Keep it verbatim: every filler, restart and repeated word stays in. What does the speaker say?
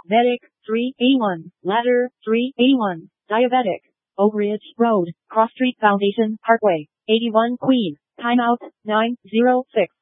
Medic, three eighty-one. Ladder, three eighty-one. Diabetic. Oak Ridge Road, Cross Street Foundation Parkway, eighty-one Queen. Timeout, nine oh six.